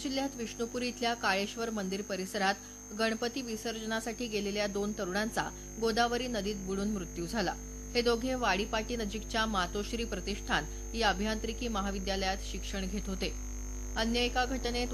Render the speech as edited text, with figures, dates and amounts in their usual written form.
जिल्ह्यात विष्णुपूर इथल्या काळेश्वर मंदिर परिसरात गणपती विसर्जनासाठी गेलेल्या 2 तरुणांचा गोदावरी नदीत बुडून मृत्यू झाला. हे दोघे वाडीपाटी नजीकच्या मातोश्री प्रतिष्ठान या अभियांत्रिकी महाविद्यालयात शिक्षण घेत होते. अन्य एका घटनेत